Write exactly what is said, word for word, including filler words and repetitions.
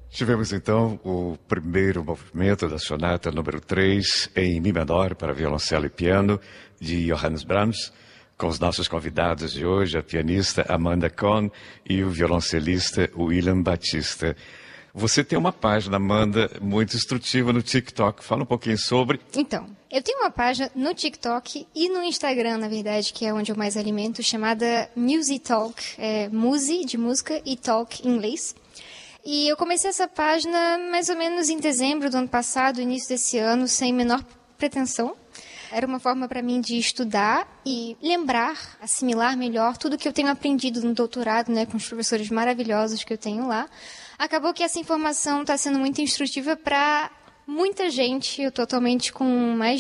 Tivemos então o primeiro movimento da sonata número três em Mi menor para violoncelo e piano de Johannes Brahms, com os nossos convidados de hoje, a pianista Amanda Cohn e o violoncelista William Batista. Você tem uma página, Amanda, muito instrutiva no TikTok. Fala um pouquinho sobre... Então, eu tenho uma página no TikTok e no Instagram, na verdade, que é onde eu mais alimento, chamada Music Talk. É Musi, de música, e Talk, em inglês. E eu comecei essa página mais ou menos em dezembro do ano passado, início desse ano, sem menor pretensão. Era uma forma para mim de estudar e lembrar, assimilar melhor tudo que eu tenho aprendido no doutorado, né, com os professores maravilhosos que eu tenho lá. Acabou que essa informação está sendo muito instrutiva para muita gente. Eu estou atualmente com mais